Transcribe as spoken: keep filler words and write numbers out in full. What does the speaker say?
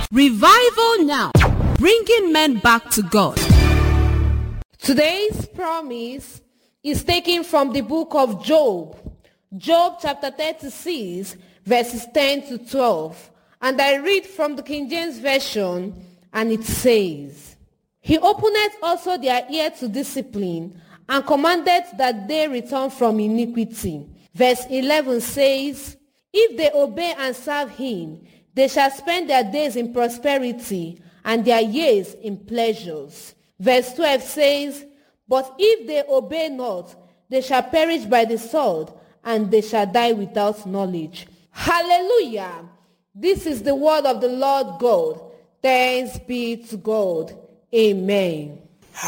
Revival Now, bringing men back to God. Today's promise is taken from the book of Job, Job chapter thirty-six, verses ten to twelve. And I read from the King James Version, and it says, He openeth also their ear to discipline, and commanded that they return from iniquity. Verse eleven says, If they obey and serve him, they shall spend their days in prosperity, and their years in pleasures. Verse twelve says, But if they obey not, they shall perish by the sword, and they shall die without knowledge. Hallelujah! This is the word of the Lord God. Thanks be to God. Amen.